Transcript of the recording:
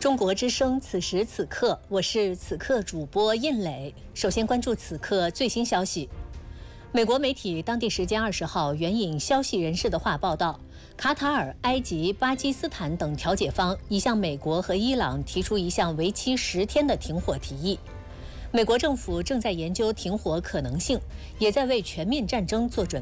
中国之声，此时此刻，我是此刻主播印磊。首先关注此刻最新消息。美国媒体当地时间20号援引消息人士的话报道，卡塔尔、埃及、巴基斯坦等调解方已向美国和伊朗提出一项为期10天的停火提议。美国政府正在研究停火可能性，也在为全面战争做准备。